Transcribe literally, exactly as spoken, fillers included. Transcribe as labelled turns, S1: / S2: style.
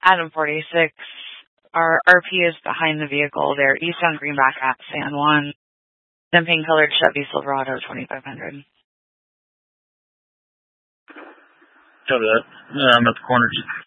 S1: Adam forty-six. Our R P is behind the vehicle there, east on Greenback at San Juan. Then pink colored Chevy Silverado twenty-five hundred.
S2: Copy that. Uh, I'm at the corner.